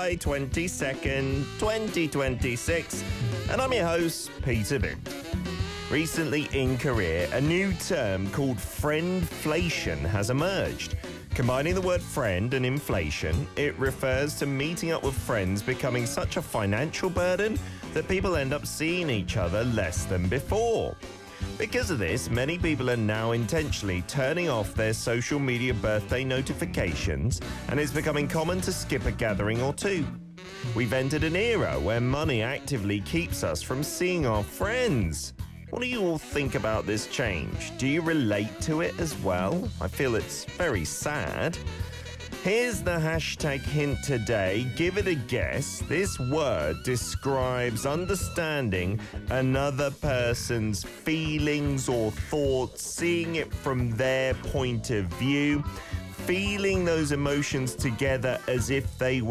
July 22nd, 2026, and I'm your host, Peter Booth. Recently in Korea, a new term called friendflation has emerged. Combining the word friend and inflation, it refers to meeting up with friends becoming such a financial burden that people end up seeing each other less than before. Because of this, many people are now intentionally turning off their social media birthday notifications, and it's becoming common to skip a gathering or two. We've entered an era where money actively keeps us from seeing our friends. What do you all think about this change? Do you relate to it as well? I feel it's very sad. Here's the hashtag hint today. Give it a guess. This word describes understanding another person's feelings or thoughts, seeing it from their point of view, feeling those emotions together as if they